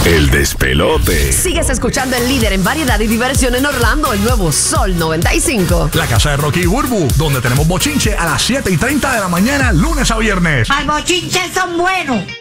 El despelote. Sigues escuchando el líder en variedad y diversión en Orlando, el nuevo Sol 95. La casa de Rocky y Burbu, donde tenemos bochinche a las 7:30 de la mañana, lunes a viernes. ¡Al bochinche son buenos!